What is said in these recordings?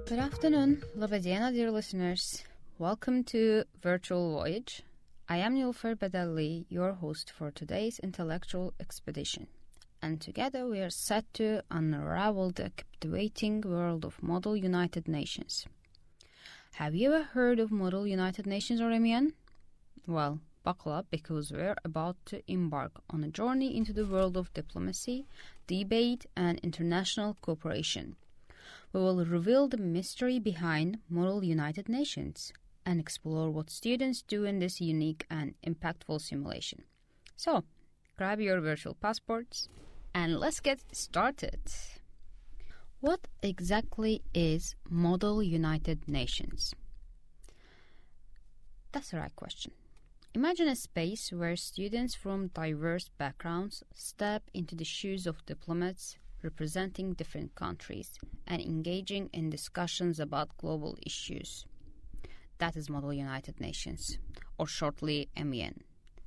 Good afternoon, Labadiana, dear listeners. Welcome to Virtual Voyage. I am Nilfer Bedali, your host for today's intellectual expedition. And together we are set to unravel the captivating world of Model United Nations. Have you ever heard of Model United Nations, or MEN? Well, buckle up because we're about to embark on a journey into the world of diplomacy, debate, and international cooperation. We will reveal the mystery behind Model United Nations and explore what students do in this unique and impactful simulation. So, grab your virtual passports and let's get started. What exactly is Model United Nations? That's the right question. Imagine a space where students from diverse backgrounds step into the shoes of diplomats representing different countries and engaging in discussions about global issues. That is Model United Nations, or shortly MEN.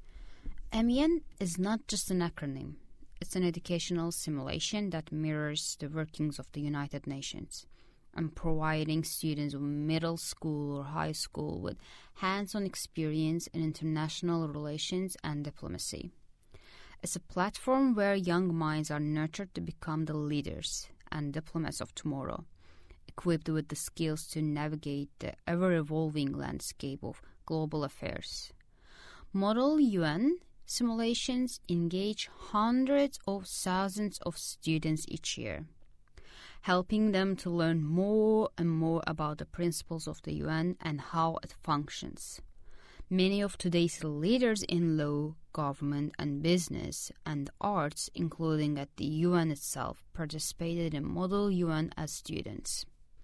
MEN is not just an acronym. It's an educational simulation that mirrors the workings of the United Nations and providing students of middle school or high school with hands-on experience in international relations and diplomacy. It's a platform where young minds are nurtured to become the leaders and diplomats of tomorrow, equipped with the skills to navigate the ever-evolving landscape of global affairs. Model UN simulations engage hundreds of thousands of students each year, helping them to learn more and more about the principles of the UN and how it functions. Many of today's leaders in law, government, and business and arts, including at the UN itself, participated in Model UN as students.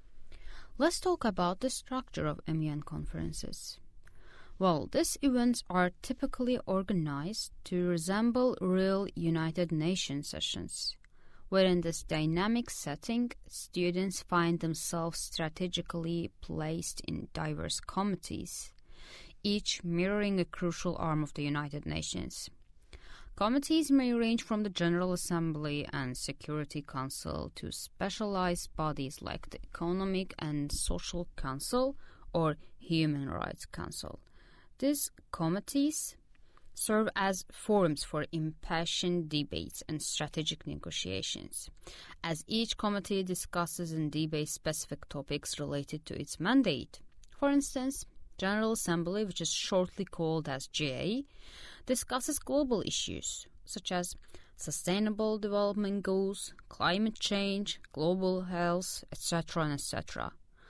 Let's talk about the structure of MEN conferences. Well, these events are typically organized to resemble real United Nations sessions, where in this dynamic setting, students find themselves strategically placed in diverse committees, each mirroring a crucial arm of the United Nations. Committees may range from the General Assembly and Security Council to specialized bodies like the Economic and Social Council or Human Rights Council. These committees serve as forums for impassioned debates and strategic negotiations, as each committee discusses and debates specific topics related to its mandate. For instance, General Assembly, which is shortly called as GA, discusses global issues such as sustainable development goals, climate change, global health, etc., etc.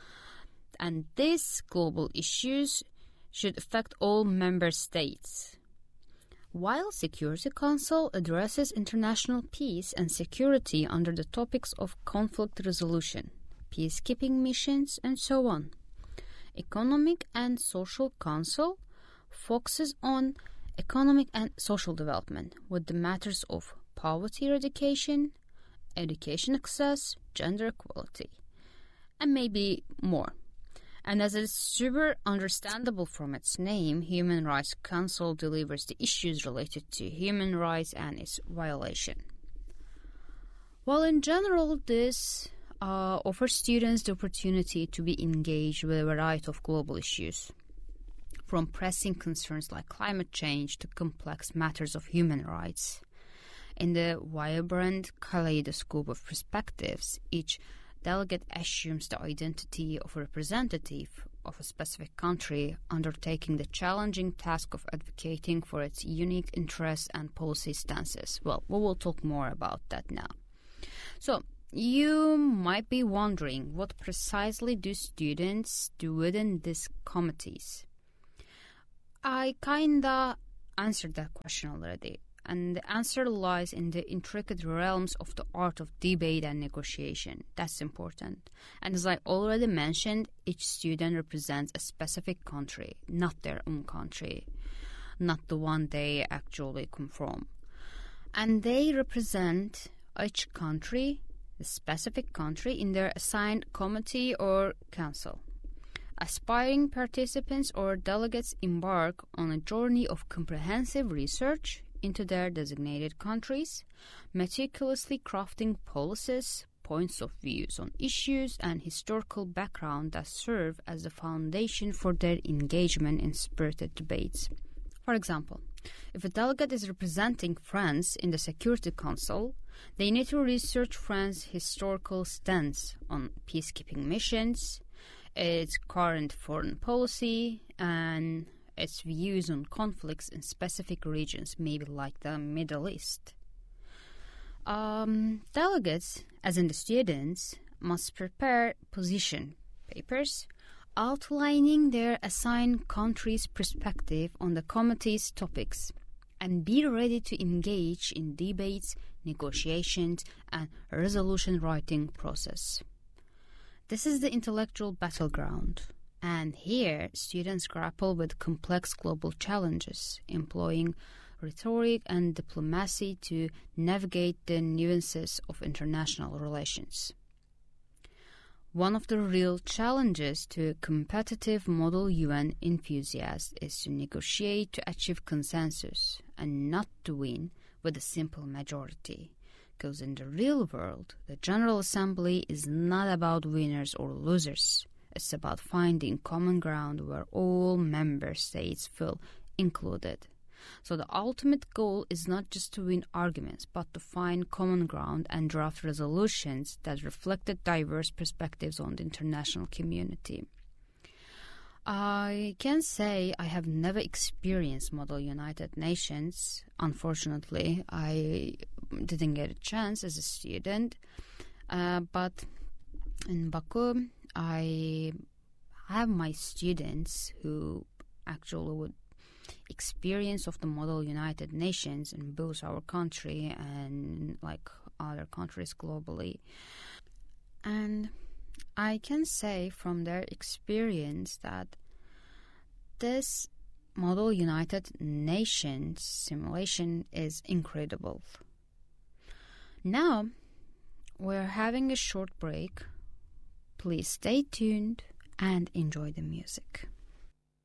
And these global issues should affect all member states. While Security Council addresses international peace and security under the topics of conflict resolution, peacekeeping missions, and so on. Economic and Social Council focuses on economic and social development with the matters of poverty eradication, education access, gender equality, and maybe more. And as is super understandable from its name, Human Rights Council delivers the issues related to human rights and its violation. While in general, this offers students the opportunity to be engaged with a variety of global issues, from pressing concerns like climate change to complex matters of human rights. In the vibrant kaleidoscope of perspectives, each delegate assumes the identity of a representative of a specific country, undertaking the challenging task of advocating for its unique interests and policy stances. Well, we will talk more about that now. So, you might be wondering, what precisely do students do within these committees? I kinda answered that question already, and the answer lies in the intricate realms of the art of debate and negotiation. That's important. And as I already mentioned, each student represents a specific country, not their own country, not the one they actually come from. And they represent each country, the specific country, in their assigned committee or council. Aspiring participants or delegates embark on a journey of comprehensive research into their designated countries, meticulously crafting policies, points of views on issues and historical background that serve as the foundation for their engagement in spirited debates. For example, if a delegate is representing France in the Security Council, they need to research France's historical stance on peacekeeping missions, its current foreign policy, and its views on conflicts in specific regions, maybe like the Middle East. Delegates, as in the students, must prepare position papers outlining their assigned country's perspective on the committee's topics and be ready to engage in debates, negotiations, and resolution writing process. This is the intellectual battleground, and here students grapple with complex global challenges, employing rhetoric and diplomacy to navigate the nuances of international relations. One of the real challenges to competitive Model UN enthusiasts is to negotiate to achieve consensus and not to win with a simple majority. Because in the real world, the General Assembly is not about winners or losers. It's about finding common ground where all member states feel included. So the ultimate goal is not just to win arguments, but to find common ground and draft resolutions that reflect the diverse perspectives on the international community. I can say I have never experienced Model United Nations. Unfortunately, I didn't get a chance as a student. But in Baku, I have my students who actually would experience of the Model United Nations in both our country and like other countries globally. And I can say from their experience that this Model United Nations simulation is incredible. Now, we're having a short break. Please stay tuned and enjoy the music.